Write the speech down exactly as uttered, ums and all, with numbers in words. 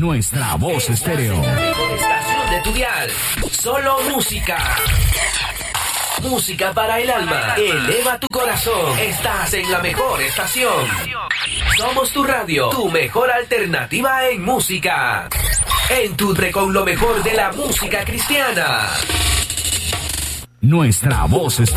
Nuestra Voz Estéreo. Estación de tu dial. Solo música. Música para el alma. Eleva tu corazón. Estás en la mejor estación. Somos tu radio, tu mejor alternativa en música. En tu re con lo mejor de la música cristiana. Nuestra Voz Estéreo.